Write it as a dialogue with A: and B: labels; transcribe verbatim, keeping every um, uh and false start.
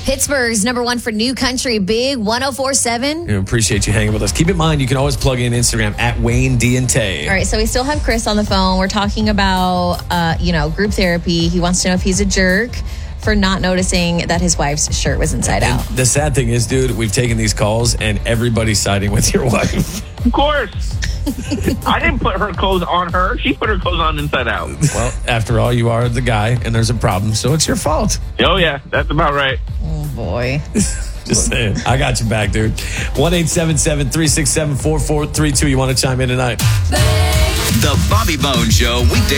A: Pittsburgh's number one for new country, Big one oh four point seven.
B: We appreciate you hanging with us. Keep in mind, you can always plug in Instagram at Wayne D and Tay.
C: All right, so we still have Chris on the phone. We're talking about, uh, you know, group therapy. He wants to know if he's a jerk for not noticing that his wife's shirt was inside
B: And
C: out.
B: the sad thing is, dude, we've taken these calls and everybody's siding with your wife.
D: Of course. I didn't put her clothes on her. She put her clothes on inside out.
B: Well, after all, you are the guy and there's a problem, so it's your fault.
D: Oh, yeah. That's about right.
C: Oh, boy.
B: Just saying. I got your back, dude. one eight seven seven, three six seven, four four three two. You want to chime in tonight?
E: The Bobby Bones Show, weekday